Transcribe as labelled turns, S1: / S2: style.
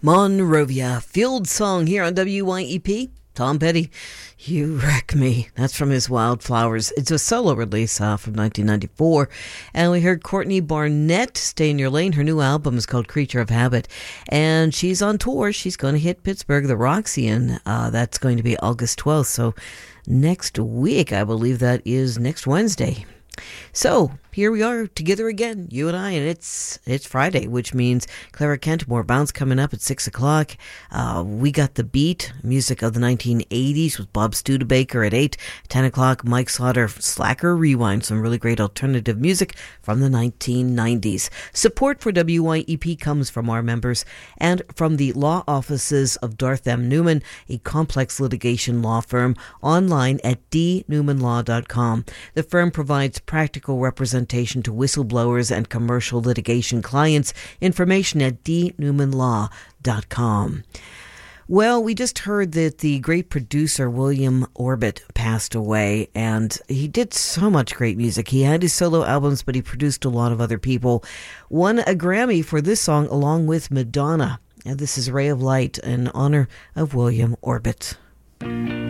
S1: Monrovia Field Song here on WYEP. Tom Petty, You Wreck Me. That's from his Wildflowers. It's a solo release from 1994. And we heard Courtney Barnett, Stay in Your Lane. Her new album is called Creature of Habit. And she's on tour. She's going to hit Pittsburgh, the Roxy, and that's going to be August 12th. So next week, I believe that is next Wednesday. So here we are together again, you and I, and it's Friday, which means Clara Kentimore Bounce coming up at 6 o'clock. We got The Beat, music of the 1980s with Bob Studebaker at 8. 10 o'clock, Mike Slaughter, Slacker Rewind, some really great alternative music from the 1990s. Support for WYEP comes from our members and from the law offices of Darth M. Newman, a complex litigation law firm, online at dnewmanlaw.com. The firm provides practical representation to whistleblowers and commercial litigation clients. Information at dnewmanlaw.com. Well, we just heard that the great producer William Orbit passed away, and he did so much great music. He had his solo albums, but he produced a lot of other people. Won a Grammy for this song along with Madonna. And this is Ray of Light in honor of William Orbit.